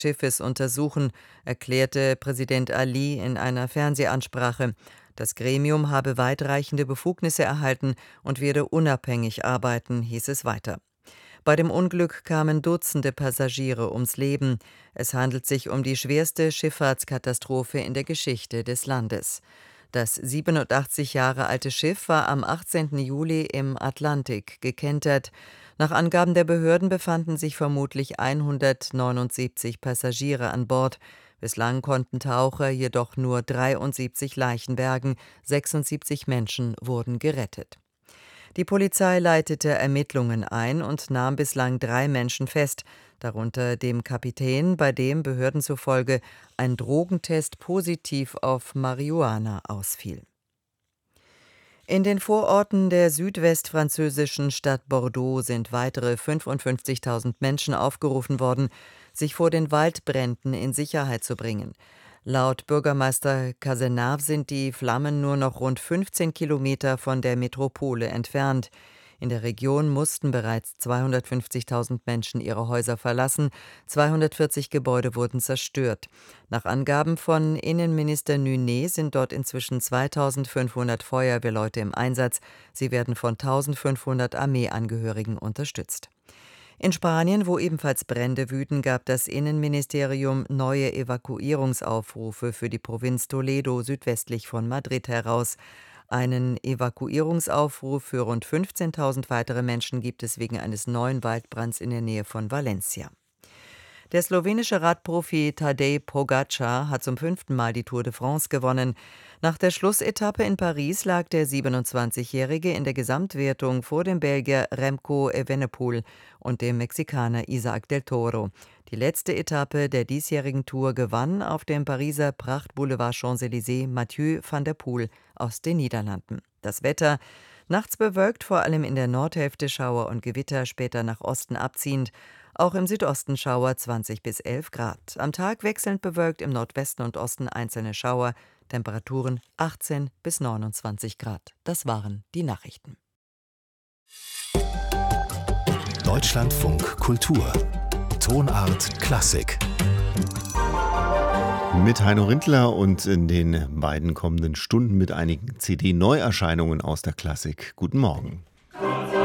Schiffes untersuchen, erklärte Präsident Ali in einer Fernsehansprache. Das Gremium habe weitreichende Befugnisse erhalten und werde unabhängig arbeiten, hieß es weiter. Bei dem Unglück kamen Dutzende Passagiere ums Leben. Es handelt sich um die schwerste Schifffahrtskatastrophe in der Geschichte des Landes. Das 87 Jahre alte Schiff war am 18. Juli im Atlantik gekentert. Nach Angaben der Behörden befanden sich vermutlich 179 Passagiere an Bord. Bislang konnten Taucher jedoch nur 73 Leichen bergen, 76 Menschen wurden gerettet. Die Polizei leitete Ermittlungen ein und nahm bislang 3 Menschen fest, darunter dem Kapitän, bei dem Behörden zufolge ein Drogentest positiv auf Marihuana ausfiel. In den Vororten der südwestfranzösischen Stadt Bordeaux sind weitere 55.000 Menschen aufgerufen worden, sich vor den Waldbränden in Sicherheit zu bringen. Laut Bürgermeister Cazenave sind die Flammen nur noch rund 15 Kilometer von der Metropole entfernt. In der Region mussten bereits 250.000 Menschen ihre Häuser verlassen, 240 Gebäude wurden zerstört. Nach Angaben von Innenminister Nunet sind dort inzwischen 2.500 Feuerwehrleute im Einsatz. Sie werden von 1.500 Armeeangehörigen unterstützt. In Spanien, wo ebenfalls Brände wüten, gab das Innenministerium neue Evakuierungsaufrufe für die Provinz Toledo südwestlich von Madrid heraus. Einen Evakuierungsaufruf für rund 15.000 weitere Menschen gibt es wegen eines neuen Waldbrands in der Nähe von Valencia. Der slowenische Radprofi Tadej Pogačar hat zum 5. Mal die Tour de France gewonnen. Nach der Schlussetappe in Paris lag der 27-Jährige in der Gesamtwertung vor dem Belgier Remco Evenepoel und dem Mexikaner Isaac del Toro. Die letzte Etappe der diesjährigen Tour gewann auf dem Pariser Prachtboulevard Champs-Élysées Mathieu van der Poel aus den Niederlanden. Das Wetter: nachts bewölkt, vor allem in der Nordhälfte Schauer und Gewitter, später nach Osten abziehend. Auch im Südosten Schauer, 20 bis 11 Grad. Am Tag wechselnd bewölkt, im Nordwesten und Osten einzelne Schauer. Temperaturen 18 bis 29 Grad. Das waren die Nachrichten. Deutschlandfunk Kultur. Tonart Klassik. Mit Heino Rindler und in den beiden kommenden Stunden mit einigen CD-Neuerscheinungen aus der Klassik. Guten Morgen.